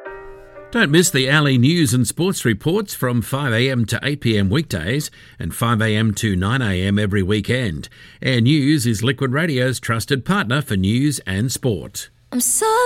Don't miss the Alley news and sports reports from 5am to 8pm weekdays and 5am to 9am every weekend. Air News is Liquid Radio's trusted partner for news and sport. I'm sorry.